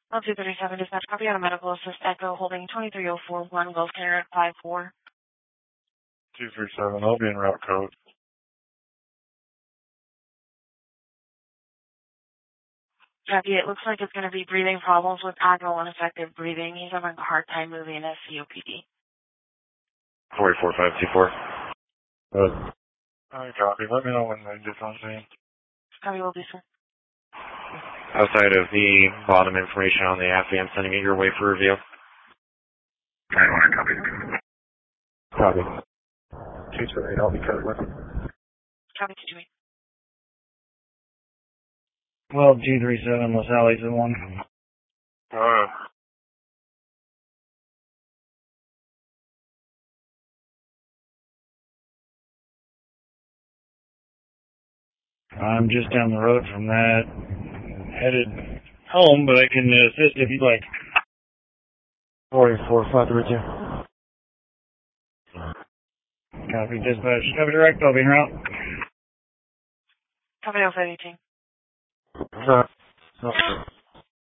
L237 dispatch, copy on a medical assist echo holding 23041 Gulf Canada 54. 237, I'll be in route code. Copy, it looks like it's going to be breathing problems with abnormal ineffective breathing. He's having a hard time moving a COPD. 44524. Alright, copy. Let me know when they get on scene. Copy, will do, sir. Outside of the bottom information on the AFI, I'm sending it your way for review. 9-1, copy. Copy. 228, I'll be code with. Copy, 228. Well, G37, Los Alles at 1. I'm just down the road from that. Headed home, but I can assist if you'd like. 44532. Copy, dispatch. Copy, direct. I'll be en route. Copy, 0518. No.